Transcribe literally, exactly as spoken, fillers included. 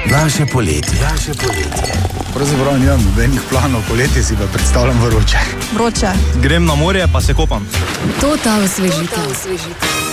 Naše poletje. Naše poletje. Pravzaprav nimam nobenih planov, poletje si pa predstavljam vroče. Vroče. Grem na morje pa se kopam. To ta osvežitev.